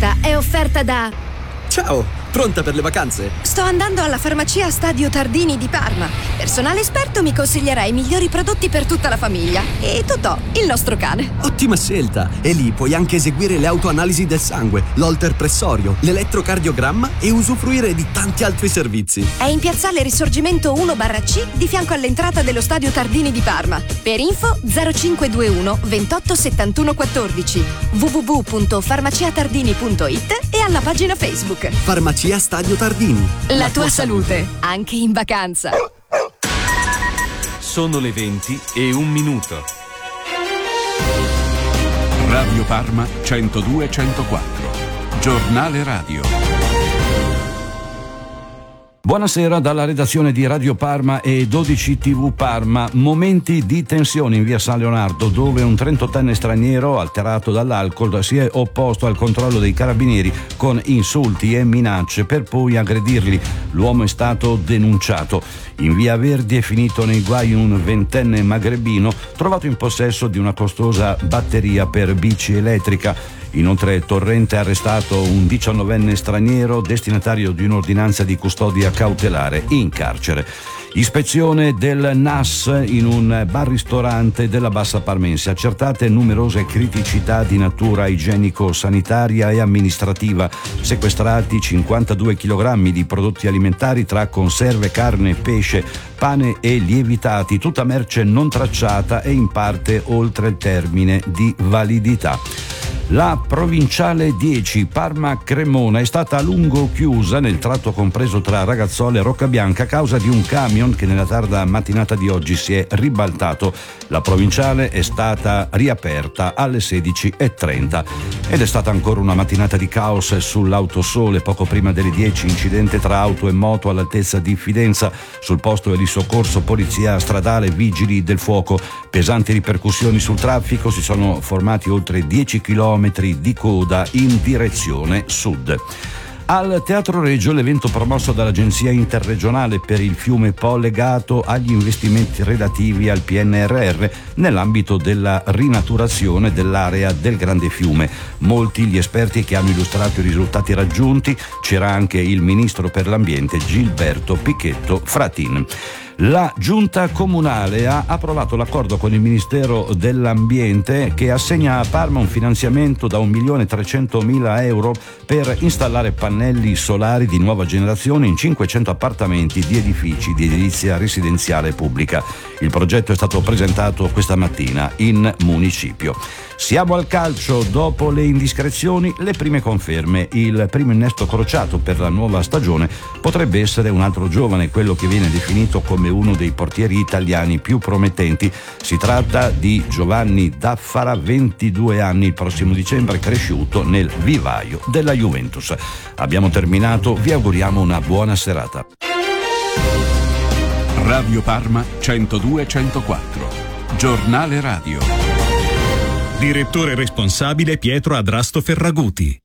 Questa è offerta da... Ciao, pronta per le vacanze? Sto andando alla farmacia Stadio Tardini di Parma. Personale esperto mi consiglierà i migliori prodotti per tutta la famiglia. E Totò, il nostro cane. Ottima scelta! E lì puoi anche eseguire le autoanalisi del sangue, l'holter pressorio, l'elettrocardiogramma e usufruire di tanti altri servizi. È in piazzale Risorgimento 1/C di fianco all'entrata dello Stadio Tardini di Parma. Per info 0521 28 71 14, www.farmaciatardini.it e alla pagina Facebook. Farmacia Stadio Tardini. La tua salute, anche in vacanza. Sono le 20:01. Radio Parma 102-104. Giornale radio. Buonasera dalla redazione di Radio Parma e 12 TV Parma. Momenti di tensione in via San Leonardo, dove un 38enne straniero alterato dall'alcol si è opposto al controllo dei carabinieri con insulti e minacce per poi aggredirli. L'uomo è stato denunciato. In via Verdi è finito nei guai un 20enne magrebino trovato in possesso di una costosa batteria per bici elettrica. Inoltre Torrente ha arrestato un 19enne straniero destinatario di un'ordinanza di custodia cautelare in carcere. Ispezione del NAS in un bar-ristorante della Bassa Parmense, accertate numerose criticità di natura igienico-sanitaria e amministrativa, sequestrati 52 kg di prodotti alimentari tra conserve, carne, pesce, pane e lievitati, tutta merce non tracciata e in parte oltre il termine di validità. La provinciale 10 Parma-Cremona è stata a lungo chiusa nel tratto compreso tra Ragazzola e Roccabianca a causa di un camion che nella tarda mattinata di oggi si è ribaltato. La provinciale è stata riaperta alle 16:30 ed è stata ancora una mattinata di caos sull'Autosole. Poco prima delle 10 incidente tra auto e moto all'altezza di Fidenza. Sul posto è di soccorso, polizia stradale, vigili del fuoco. Pesanti ripercussioni sul traffico, si sono formati oltre 10 chilometri di coda in direzione sud. Al Teatro Regio l'evento promosso dall'Agenzia Interregionale per il Fiume Po legato agli investimenti relativi al PNRR nell'ambito della rinaturazione dell'area del Grande Fiume. Molti gli esperti che hanno illustrato i risultati raggiunti, c'era anche il ministro per l'ambiente Gilberto Pichetto Fratin. La Giunta Comunale ha approvato l'accordo con il Ministero dell'Ambiente che assegna a Parma un finanziamento da 1.300.000 euro per installare pannelli solari di nuova generazione in 500 appartamenti di edifici di edilizia residenziale pubblica. Il progetto è stato presentato questa mattina in municipio. Siamo al calcio, dopo le indiscrezioni, le prime conferme. Il primo innesto crociato per la nuova stagione potrebbe essere un altro giovane, quello che viene definito come uno dei portieri italiani più promettenti. Si tratta di Giovanni Daffara, 22 anni, il prossimo dicembre cresciuto nel vivaio della Juventus. Abbiamo terminato, vi auguriamo una buona serata. Radio Parma 102-104. Giornale radio. Direttore responsabile Pietro Adrasto Ferraguti.